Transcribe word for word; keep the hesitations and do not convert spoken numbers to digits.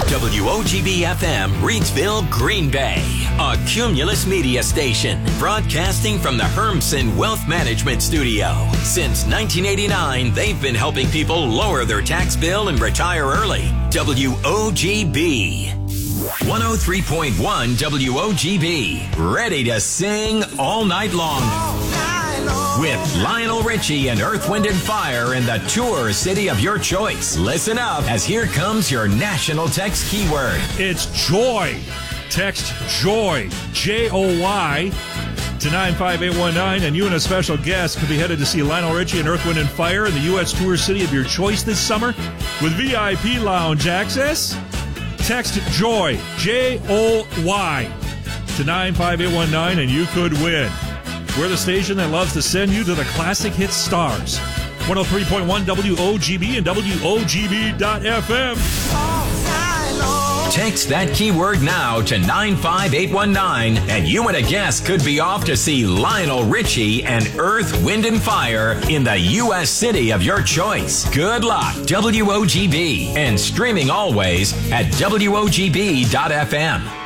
W O G B F M, Reidsville, Green Bay. A Cumulus Media station, broadcasting from the Hermsen Wealth Management Studio. Since nineteen eighty-nine, they've been helping people lower their tax bill and retire early. W O G B. one oh three point one W O G B. Ready to sing all night long. With Lionel Richie and Earth, Wind and Fire in the tour city of your choice. Listen up, as here comes your national text keyword. It's joy. Text JOY, J O Y, to nine five eight one nine, and you and a special guest could be headed to see Lionel Richie and Earth, Wind and Fire in the U S tour city of your choice this summer with V I P lounge access. Text JOY, J O Y, to nine five eight one nine, and you could win. We're the station that loves to send you to the classic hit stars. one oh three point one W O G B and W O G B dot F M. Text that keyword now to nine five eight one nine, and you and a guest could be off to see Lionel Richie and Earth, Wind and Fire in the U S city of your choice. Good luck, W O G B, and streaming always at W O G B dot F M.